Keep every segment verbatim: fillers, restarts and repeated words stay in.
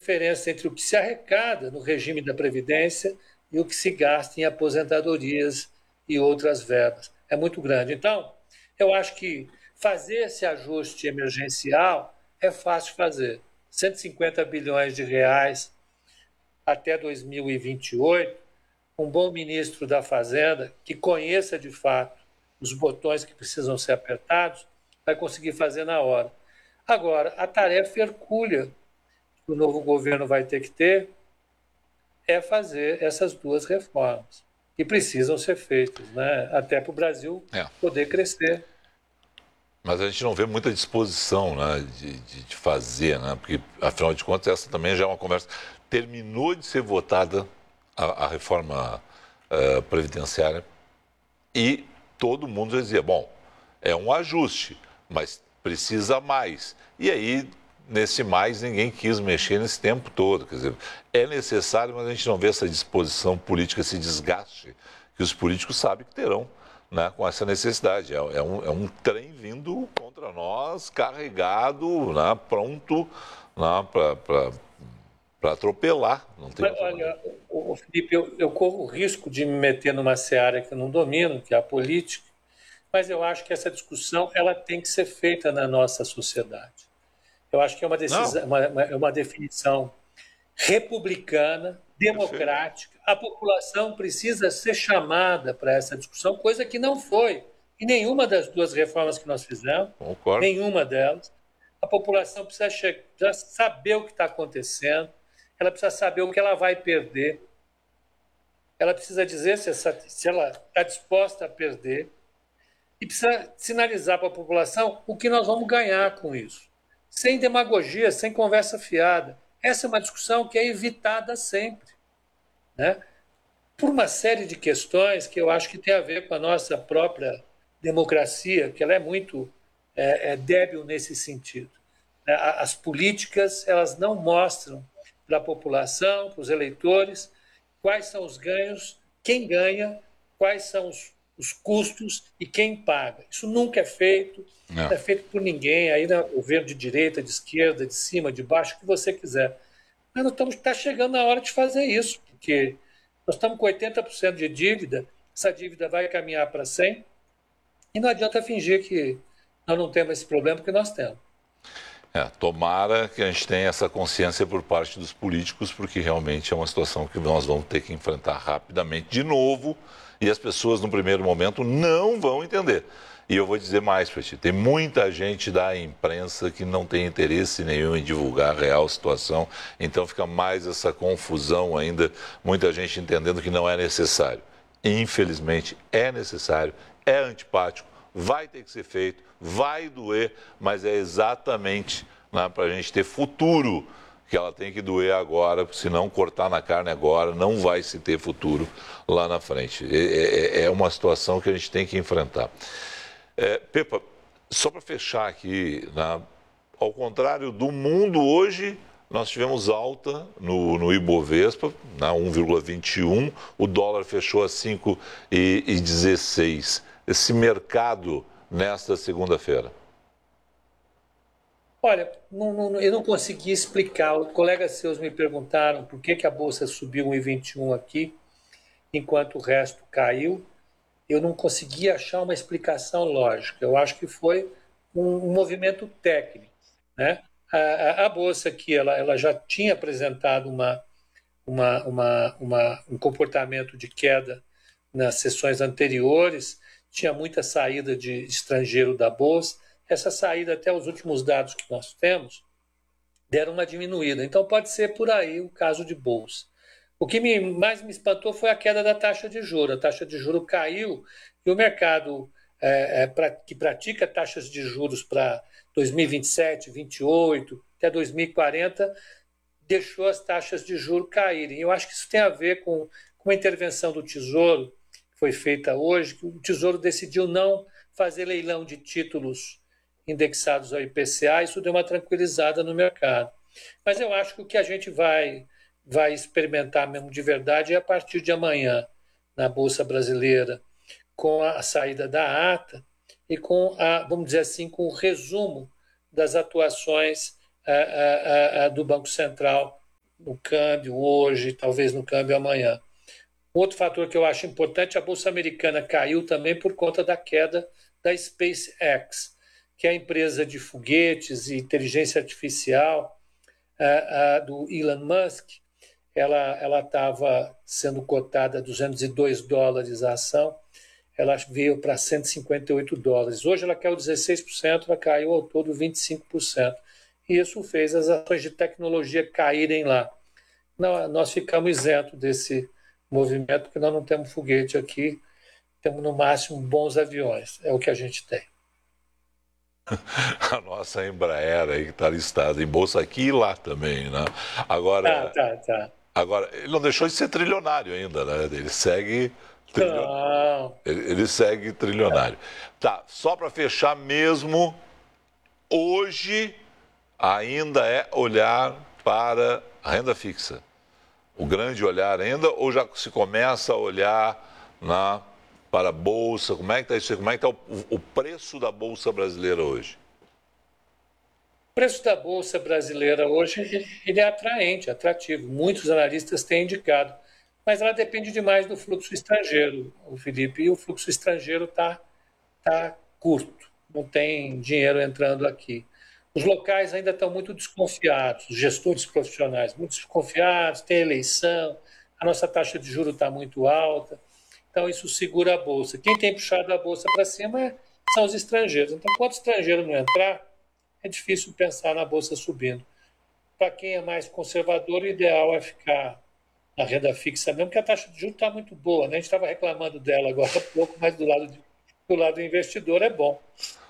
diferença entre o que se arrecada no regime da Previdência e o que se gasta em aposentadorias e outras verbas. É muito grande. Então, eu acho que fazer esse ajuste emergencial é fácil fazer. cento e cinquenta bilhões de reais até dois mil e vinte e oito, um bom ministro da Fazenda, que conheça de fato os botões que precisam ser apertados, vai conseguir fazer na hora. Agora, a tarefa hercúlea que o novo governo vai ter que ter é fazer essas duas reformas, que precisam ser feitas, né? Até para o Brasil É. poder crescer. Mas a gente não vê muita disposição, né, de, de, de fazer, né? Porque, afinal de contas, essa também já é uma conversa. Terminou de ser votada a, a reforma uh, previdenciária e todo mundo já dizia, bom, é um ajuste, mas precisa mais. E aí, nesse mais, ninguém quis mexer nesse tempo todo. Quer dizer, é necessário, mas a gente não vê essa disposição política, esse desgaste que os políticos sabem que terão, né, com essa necessidade. É, é, um, é um trem vindo contra nós, carregado, né, pronto, né, para atropelar. Não tem outra Olha, maneira. o, o Felipe, eu, eu corro o risco de me meter numa seara que eu não domino, que é a política, mas eu acho que essa discussão ela tem que ser feita na nossa sociedade. Eu acho que é uma, decisão, uma, uma, é uma definição republicana, democrática. Perfeito. A população precisa ser chamada para essa discussão, coisa que não foi em nenhuma das duas reformas que nós fizemos. Concordo. Nenhuma delas. A população precisa, chegar, precisa saber o que está acontecendo, ela precisa saber o que ela vai perder, ela precisa dizer se, essa, se ela está disposta a perder e precisa sinalizar para a população o que nós vamos ganhar com isso. Sem demagogia, sem conversa fiada. Essa é uma discussão que é evitada sempre, né? Por uma série de questões que eu acho que tem a ver com a nossa própria democracia, que ela é muito é, é débil nesse sentido. As políticas elas não mostram para a população, para os eleitores, quais são os ganhos, quem ganha, quais são os, os custos e quem paga. Isso nunca é feito, não, não é feito por ninguém, aí no governo de direita, de esquerda, de cima, de baixo, o que você quiser. Mas nós estamos tá chegando na hora de fazer isso, porque nós estamos com oitenta por cento de dívida, essa dívida vai caminhar para cem por cento, e não adianta fingir que nós não temos esse problema, porque nós temos. É, tomara que a gente tenha essa consciência por parte dos políticos, porque realmente é uma situação que nós vamos ter que enfrentar rapidamente de novo, e as pessoas no primeiro momento não vão entender. E eu vou dizer mais para ti, tem muita gente da imprensa que não tem interesse nenhum em divulgar a real situação, então fica mais essa confusão ainda, muita gente entendendo que não é necessário. Infelizmente é necessário, é antipático, vai ter que ser feito, vai doer, mas é exatamente, né, para a gente ter futuro que ela tem que doer agora, se não cortar na carne agora, não vai se ter futuro lá na frente. É, é, é uma situação que a gente tem que enfrentar. É, Pepa, só para fechar aqui, né, ao contrário do mundo hoje, nós tivemos alta no, no Ibovespa, né, um vírgula vinte e um, o dólar fechou a cinco vírgula dezesseis. Esse mercado nesta segunda-feira? Olha, não, não, eu não consegui explicar. Os colegas seus me perguntaram por que, que a Bolsa subiu um vírgula vinte e um aqui, enquanto o resto caiu. Eu não consegui achar uma explicação lógica. Eu acho que foi um, um movimento técnico, né? A, a, a Bolsa aqui ela, ela já tinha apresentado uma, uma, uma, uma, um comportamento de queda nas sessões anteriores, tinha muita saída de estrangeiro da Bolsa. Essa saída, até os últimos dados que nós temos, deram uma diminuída. Então, pode ser por aí o caso de Bolsa. O que me, mais me espantou foi a queda da taxa de juros. A taxa de juros caiu e o mercado é, é, pra, que pratica taxas de juros para dois mil e vinte e sete, dois mil e vinte e oito, até dois mil e quarenta, deixou as taxas de juros caírem. Eu acho que isso tem a ver com, com a intervenção do Tesouro, que foi feita hoje, que o Tesouro decidiu não fazer leilão de títulos indexados ao I P C A, isso deu uma tranquilizada no mercado. Mas eu acho que o que a gente vai, vai experimentar mesmo de verdade é a partir de amanhã, na Bolsa Brasileira, com a saída da ata e com, a, vamos dizer assim, com o resumo das atuações a, a, a, do Banco Central no câmbio hoje, talvez no câmbio amanhã. Outro fator que eu acho importante, a Bolsa Americana caiu também por conta da queda da SpaceX, que é a empresa de foguetes e inteligência artificial uh, uh, do Elon Musk. Ela estava sendo cotada a duzentos e dois dólares a ação, ela veio para cento e cinquenta e oito dólares. Hoje ela caiu dezesseis por cento, ela caiu ao todo vinte e cinco por cento. E isso fez as ações de tecnologia caírem lá. Não, nós ficamos isentos desse movimento, porque nós não temos foguete aqui, temos no máximo bons aviões, é o que a gente tem. A nossa Embraer aí que está listada em bolsa aqui e lá também, né? Agora, tá, tá, tá. Agora, ele não deixou de ser trilionário ainda, né? Ele segue trilionário. Ele, ele segue trilionário. Tá, só para fechar mesmo, hoje ainda é olhar para a renda fixa. O grande olhar ainda, ou já se começa a olhar na, para a Bolsa? Como é que está isso? Como é que está o, o preço da Bolsa brasileira hoje? O preço da Bolsa brasileira hoje ele é atraente, atrativo. Muitos analistas têm indicado, mas ela depende demais do fluxo estrangeiro, o Felipe, e o fluxo estrangeiro está tá curto, não tem dinheiro entrando aqui. Os locais ainda estão muito desconfiados, os gestores profissionais muito desconfiados, tem eleição, a nossa taxa de juros está muito alta, então isso segura a Bolsa. Quem tem puxado a Bolsa para cima são os estrangeiros. Então, enquanto o estrangeiro não entrar, é difícil pensar na Bolsa subindo. Para quem é mais conservador, o ideal é ficar na renda fixa mesmo, porque a taxa de juros está muito boa, né? A gente estava reclamando dela agora há pouco, mas do lado, de, do lado do investidor é bom.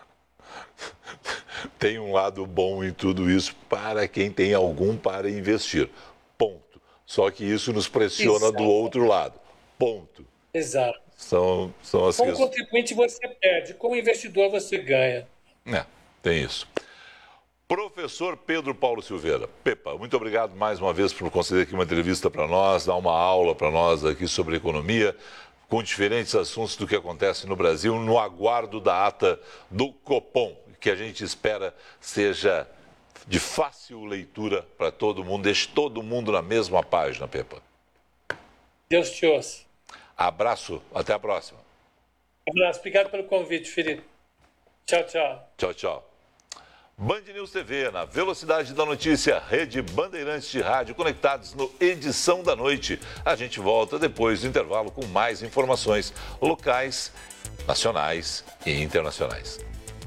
Tem um lado bom em tudo isso para quem tem algum para investir. Ponto. Só que isso nos pressiona Exato. Do outro lado. Ponto. Exato. São, são as Como questões. contribuinte você perde, como investidor você ganha. É, tem isso. Professor Pedro Paulo Silveira, Pepa, muito obrigado mais uma vez por conceder aqui uma entrevista para nós, dar uma aula para nós aqui sobre economia, com diferentes assuntos do que acontece no Brasil, no aguardo da ata do Copom, que a gente espera seja de fácil leitura para todo mundo, deixe todo mundo na mesma página, Pepa. Deus te ouça. Abraço, até a próxima. Abraço, obrigado pelo convite, Felipe. Tchau, tchau. Tchau, tchau. Band News T V, na velocidade da notícia, rede Bandeirantes de Rádio, conectados no Edição da Noite. A gente volta depois do intervalo com mais informações locais, nacionais e internacionais.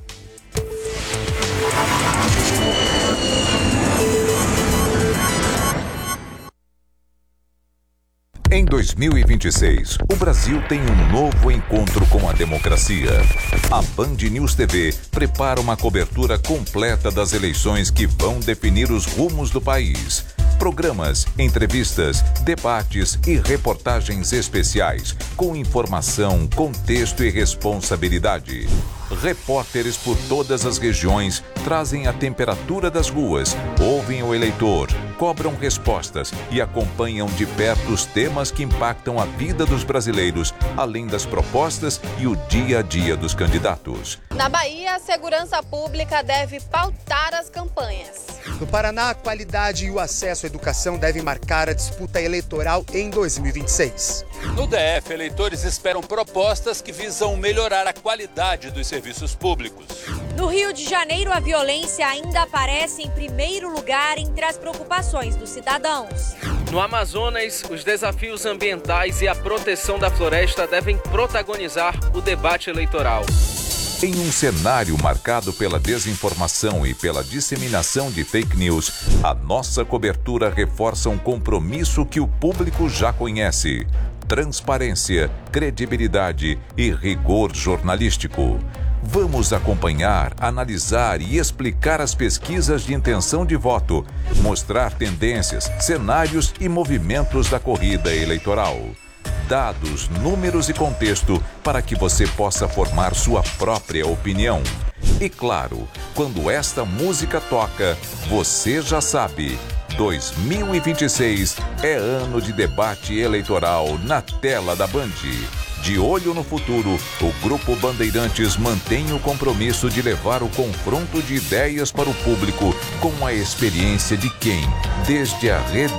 Em dois mil e vinte e seis, o Brasil tem um novo encontro com a democracia. A Band News T V prepara uma cobertura completa das eleições que vão definir os rumos do país. Programas, entrevistas, debates e reportagens especiais com informação, contexto e responsabilidade. Repórteres por todas as regiões trazem a temperatura das ruas, ouvem o eleitor, cobram respostas e acompanham de perto os temas que impactam a vida dos brasileiros, além das propostas e o dia a dia dos candidatos. Na Bahia, a segurança pública deve pautar as campanhas. No Paraná, a qualidade e o acesso à educação devem marcar a disputa eleitoral em dois mil e vinte e seis. No D F, eleitores esperam propostas que visam melhorar a qualidade dos serviços públicos. No Rio de Janeiro, a violência ainda aparece em primeiro lugar entre as preocupações dos cidadãos. No Amazonas, os desafios ambientais e a proteção da floresta devem protagonizar o debate eleitoral. Em um cenário marcado pela desinformação e pela disseminação de fake news, a nossa cobertura reforça um compromisso que o público já conhece: transparência, credibilidade e rigor jornalístico. Vamos acompanhar, analisar e explicar as pesquisas de intenção de voto, mostrar tendências, cenários e movimentos da corrida eleitoral. Dados, números e contexto para que você possa formar sua própria opinião. E claro, quando esta música toca, você já sabe, dois mil e vinte e seis é ano de debate eleitoral na tela da Band. De olho no futuro, o Grupo Bandeirantes mantém o compromisso de levar o confronto de ideias para o público com a experiência de quem, desde a